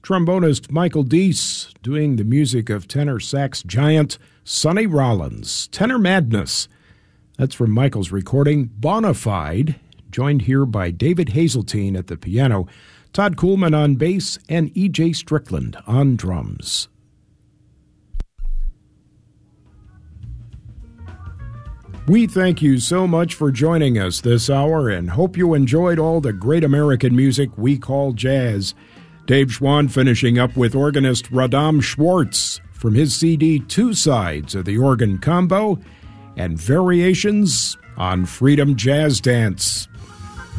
Trombonist Michael Deese doing the music of tenor sax giant Sonny Rollins. Tenor Madness. That's from Michael's recording. Bonafide, joined here by David Hazeltine at the piano, Todd Kuhlman on bass, and E.J. Strickland on drums. We thank you so much for joining us this hour and hope you enjoyed all the great American music we call jazz. Dave Schwann finishing up with organist Radam Schwartz from his CD Two Sides of the Organ Combo and Variations on Freedom Jazz Dance.